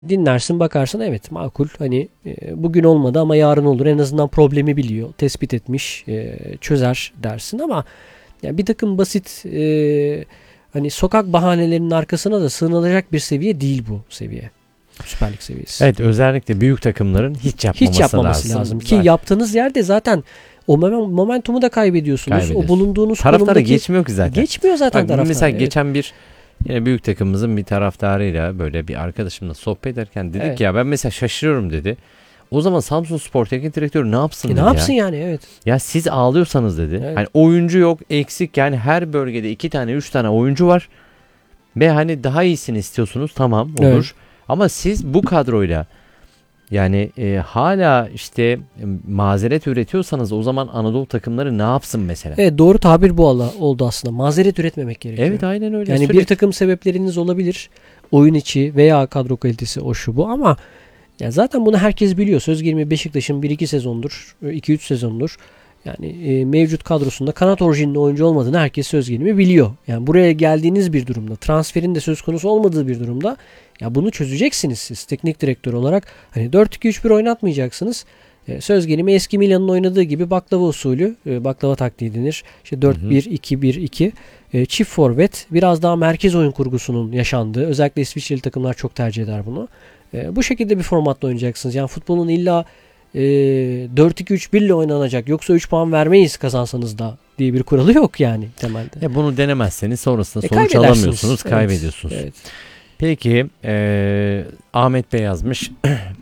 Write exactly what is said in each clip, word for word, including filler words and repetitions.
Dinlersin, bakarsın, evet makul, hani e, bugün olmadı ama yarın olur, en azından problemi biliyor, tespit etmiş, e, çözer dersin ama ya bir takım basit e, hani sokak bahanelerinin arkasına da sığınılacak bir seviye değil bu seviye. Süper Lig seviyesi. Evet, özellikle büyük takımların hiç yapmaması, Hiç yapmaması lazım. lazım. Ki yaptığınız yerde zaten o momentumu da kaybediyorsunuz. O bulunduğunuz taraftara konumdaki geçmiyor ki zaten. Geçmiyor zaten Bak, taraftar. mesela evet. geçen bir yine büyük takımımızın bir taraftarıyla böyle bir arkadaşımla sohbet ederken dedik Evet. ya ben mesela şaşırıyorum dedi. O zaman Samsunspor teknik direktörü ne yapsın E dedi ne yapsın ya. yani, evet. Ya siz ağlıyorsanız dedi. Evet. Hani oyuncu yok, eksik, yani her bölgede iki tane üç tane oyuncu var. Ve hani daha iyisini istiyorsunuz, tamam olur. Evet. Ama siz bu kadroyla yani e, hala işte e, mazeret üretiyorsanız o zaman Anadolu takımları ne yapsın mesela? Evet, doğru tabir bu Allah oldu aslında. Mazeret üretmemek gerekiyor. Evet, aynen öyle. Yani Sürekli. bir takım sebepleriniz olabilir. Oyun içi veya kadro kalitesi, o şu bu, ama ya zaten bunu herkes biliyor. Söz gelimi Beşiktaş'ın bir iki sezondur, iki üç sezondur yani e, mevcut kadrosunda kanat orijinli oyuncu olmadığını herkes söz gelimi biliyor. Yani buraya geldiğiniz bir durumda, transferin de söz konusu olmadığı bir durumda ya bunu çözeceksiniz siz teknik direktör olarak. Hani dört iki üç bir oynatmayacaksınız. E, söz gelimi eski Milan'ın oynadığı gibi baklava usulü, e, baklava taktiği denir. İşte dört bir iki bir iki e, çift forvet, biraz daha merkez oyun kurgusunun yaşandığı, özellikle İsviçreli takımlar çok tercih eder bunu. E, bu şekilde bir formatla oynayacaksınız. Yani futbolun illa e, dört iki üç bir ile oynanacak, yoksa üç puan vermeyiz kazansanız da diye bir kuralı yok yani temelde. E bunu denemezseniz sonrasında E, sonuç alamıyorsunuz, evet, kaybediyorsunuz. Evet. Peki e, Ahmet Bey yazmış.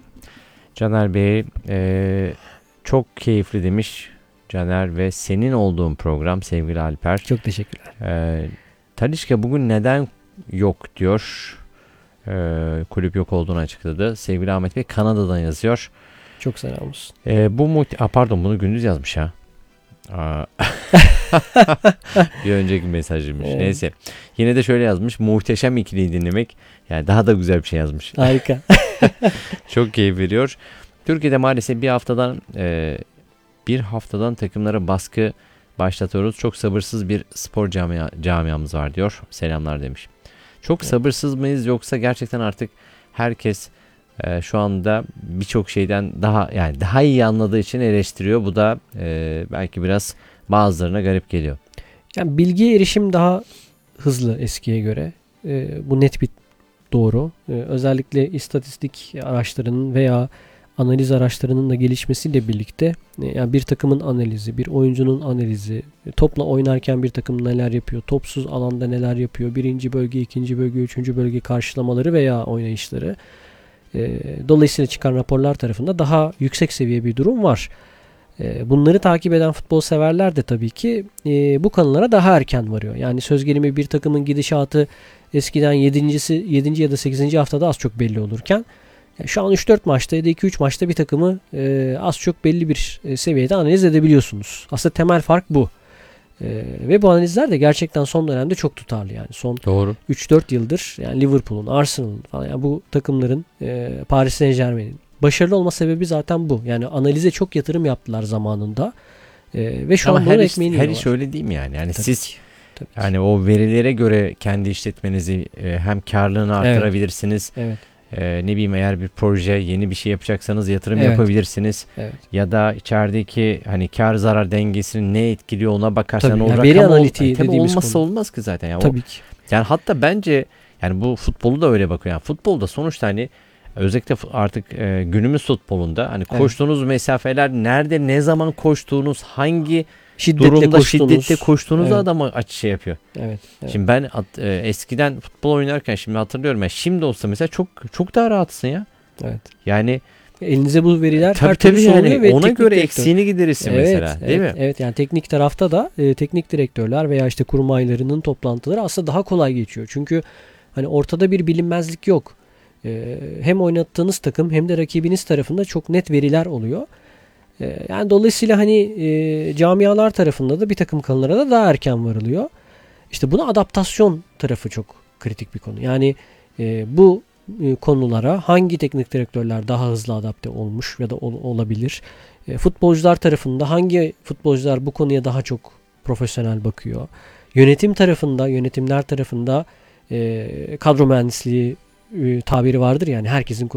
Caner Bey e, çok keyifli demiş. Caner ve senin olduğun program sevgili Alper. Çok teşekkürler. E, Talisca bugün neden yok diyor. E, kulüp yok olduğunu açıkladı. Sevgili Ahmet Bey Kanada'dan yazıyor. Çok selam olsun. E, bu mu? Aa, pardon, bunu gündüz yazmış ha. Aa. Bir önceki mesajıymış. Evet. Neyse. Yine de şöyle yazmış. Muhteşem ikiliyi dinlemek. Yani daha da güzel bir şey yazmış. Harika. Çok keyif veriyor. Türkiye'de maalesef bir haftadan e, bir haftadan takımlara baskı başlatıyoruz. Çok sabırsız bir spor camia, camiamız var diyor. Selamlar demiş. Çok evet. Sabırsız mıyız, yoksa gerçekten artık herkes e, şu anda birçok şeyden daha yani daha iyi anladığı için eleştiriyor. Bu da e, belki biraz bazılarına garip geliyor. Yani bilgiye erişim daha hızlı eskiye göre. E, bu net bir doğru. E, özellikle istatistik araçlarının veya analiz araçlarının da gelişmesiyle birlikte e, yani bir takımın analizi, bir oyuncunun analizi, e, topla oynarken bir takım neler yapıyor, topsuz alanda neler yapıyor, birinci bölge, ikinci bölge, üçüncü bölge karşılamaları veya oynayışları. E, dolayısıyla çıkan raporlar tarafında daha yüksek seviye bir durum var. Bunları takip eden futbol severler de tabii ki e, bu konulara daha erken varıyor. Yani söz gelimi bir takımın gidişatı eskiden yedincisi yedinci ya da sekizinci haftada az çok belli olurken yani şu an üç dört maçta ya da iki üç maçta bir takımı e, az çok belli bir e, seviyede analiz edebiliyorsunuz. Aslında temel fark bu. E, ve bu analizler de gerçekten son dönemde çok tutarlı yani. Son Doğru. üç dört yıldır yani Liverpool'un, Arsenal'ın falan yani bu takımların, e, Paris Saint-Germain'in başarılı olma sebebi zaten bu. Yani analize çok yatırım yaptılar zamanında. Ee, ve şu Ama an bunun her iş, ekmeğini her yiyorlar. iş öyle değil mi yani? Yani Tabii siz ki. Tabii yani ki. O verilere göre kendi işletmenizi e, hem karlılığını arttırabilirsiniz. Evet. E, ne bileyim, eğer bir proje, yeni bir şey yapacaksanız yatırım Evet. yapabilirsiniz. Evet. Ya da içerideki hani kar zarar dengesini ne etkiliyor ona bakarsan Tabii. o Yani rakam veri ol, analitiği tabii dediğimiz olmazsa konu. olmaz ki zaten. Yani Tabii o, ki. yani hatta bence yani bu futbolu da öyle bakıyor. Yani futbolda sonuçta hani özellikle artık e, günümüz futbolunda hani evet. koştuğunuz mesafeler nerede, ne zaman koştuğunuz, hangi şiddetle durumda koştuğunuz. şiddetle koştuğunuzu evet. adama açı şey yapıyor. Evet, evet. Şimdi ben at, e, eskiden futbol oynarken şimdi hatırlıyorum ya, şimdi olsa mesela çok çok daha rahatsın ya. Evet. Yani elinize bu veriler tabii, her türlü tabii sunuyor yani ve ona göre direktör. eksiğini giderirsin evet, mesela, evet, değil mi? Evet, yani teknik tarafta da e, teknik direktörler veya işte kurmaylarının toplantıları aslında daha kolay geçiyor. Çünkü hani ortada bir bilinmezlik yok. E, hem oynattığınız takım hem de rakibiniz tarafında çok net veriler oluyor. E, yani dolayısıyla hani e, camialar tarafında da bir takım konulara da daha erken varılıyor. İşte buna adaptasyon tarafı çok kritik bir konu. Yani e, bu e, konulara hangi teknik direktörler daha hızlı adapte olmuş ya da ol, olabilir? E, futbolcular tarafında hangi futbolcular bu konuya daha çok profesyonel bakıyor? Yönetim tarafında, yönetimler tarafında e, kadro mühendisliği e, tabiri vardır yani herkesin